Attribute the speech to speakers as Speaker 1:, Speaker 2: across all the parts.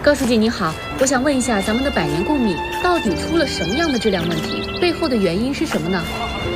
Speaker 1: 高书记你好，我想问一下，咱们的百年贡米到底出了什么样的质量问题？背后的原因是什么呢？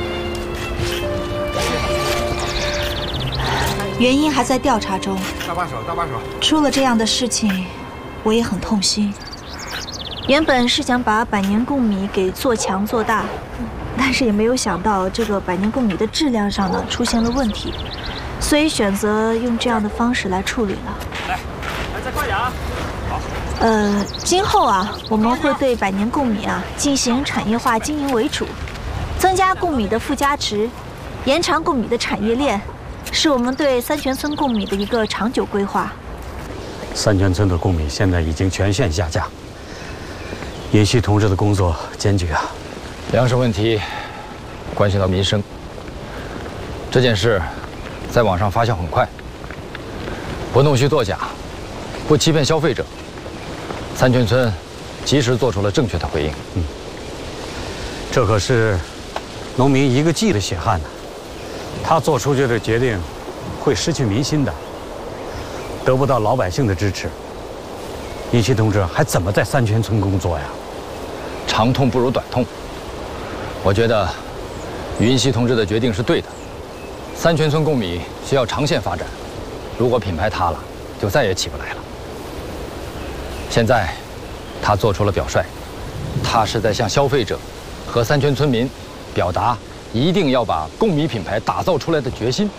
Speaker 2: 原因还在调查中。
Speaker 3: 搭把手，搭把手。
Speaker 2: 出了这样的事情，我也很痛心。原本是想把百年贡米给做强做大，但是也没有想到这个百年贡米的质量上呢出现了问题，所以选择用这样的方式来处理了。
Speaker 3: 来，再快点啊！好。
Speaker 2: 今后啊，我们会对百年贡米啊进行产业化经营为主，增加贡米的附加值，延长贡米的产业链，是我们对三泉村贡米的一个长久规划。
Speaker 4: 三泉村的贡米现在已经全线下架，尹锡同志的工作艰巨啊。
Speaker 5: 粮食问题关系到民生，这件事在网上发酵很快，不弄虚作假，不欺骗消费者。三泉村及时做出了正确的回应。
Speaker 4: 这可是农民1个季的血汗呢，他做出这个决定，会失去民心的，得不到老百姓的支持，尹锡同志还怎么在三泉村工作呀？
Speaker 5: 长痛不如短痛。我觉得尹锡同志的决定是对的。三泉村贡米需要长线发展，如果品牌塌了，就再也起不来了。现在，他做出了表率，他是在向消费者和三泉村民表达一定要把贡米品牌打造出来的决心。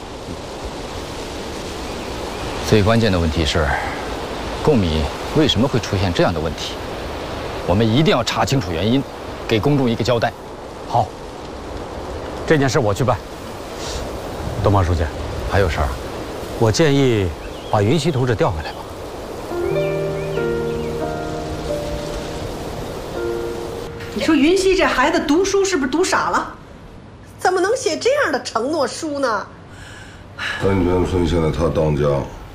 Speaker 5: 最关键的问题是，贡米为什么会出现这样的问题？我们一定要查清楚原因，给公众一个交代。
Speaker 4: 好，这件事我去办。东方书记，
Speaker 5: 还有事儿？
Speaker 4: 我建议把云溪同志调回来吧。
Speaker 6: 你说云溪这孩子读书是不是读傻了？怎么能写这样的承诺书呢？
Speaker 7: 三泉村现在他当家，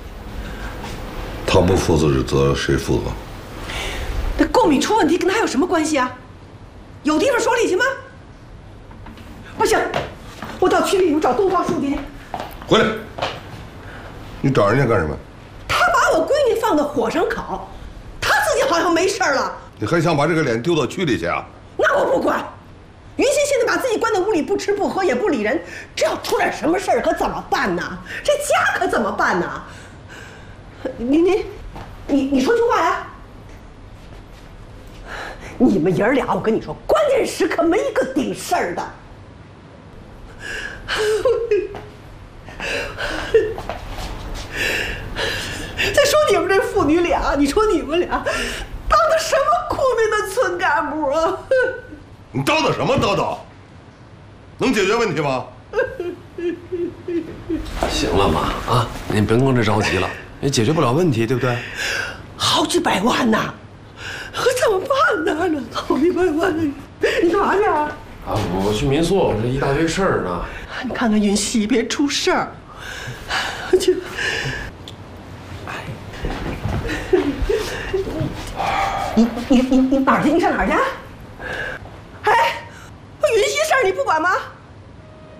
Speaker 7: 他不负责谁负责？
Speaker 6: 这贡米出问题跟他有什么关系啊？有地方说理去吗？不行，我到区里头找东方书记去。
Speaker 7: 回来！你找人家干什么？
Speaker 6: 他把我闺女放到火上烤，他自己好像没事了。
Speaker 7: 你还想把这个脸丢到区里去啊？
Speaker 6: 那我不管。云溪现在把自己关在屋里，不吃不喝也不理人，这要出点什么事儿可怎么办呢？这家可怎么办呢？你说句话呀！你们爷儿俩，我跟你说，关键时刻没一个顶事儿的。再说你们这父女俩，你说你们俩当的什么苦命的村干部啊？
Speaker 7: 你叨叨什么叨叨？能解决问题吗？
Speaker 8: 行了妈啊，您甭跟着着急了，也解决不了问题，对不对？
Speaker 6: 好几百万呐，可怎么办呢？好几百万，你干嘛去啊？
Speaker 8: 啊，我去民宿，这一大堆事儿呢。
Speaker 6: 你看看云溪，别出事儿。去。你哪儿去？你上哪儿去？